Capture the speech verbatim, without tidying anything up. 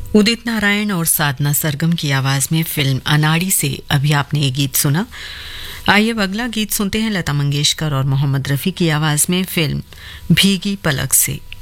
उदित नारायण और साधना सरगम की आवाज में फिल्म अनाड़ी से अभी आपने ये गीत सुना। आइए अब अगला गीत सुनते हैं लता मंगेशकर और मोहम्मद रफ़ी की आवाज में फिल्म भीगी पलक से।